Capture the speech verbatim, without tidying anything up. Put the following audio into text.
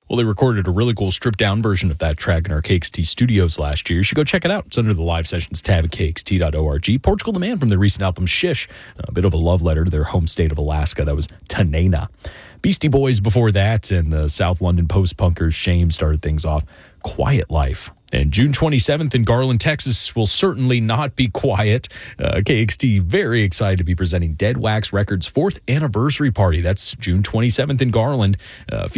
Well, they recorded a really cool stripped-down version of that track in our K X T studios last year. You should go check it out. It's under the live sessions tab at K X T dot org. Portugal the Man from their recent album Shish, a bit of a love letter to their home state of Alaska. That was Tanena. Beastie Boys before that, and the South London post-punkers Shame started things off. Quiet Life. And June twenty-seventh in Garland, Texas will certainly not be quiet. Uh, K X T very excited to be presenting Dead Wax Records' fourth anniversary party. That's June twenty-seventh in Garland. Uh,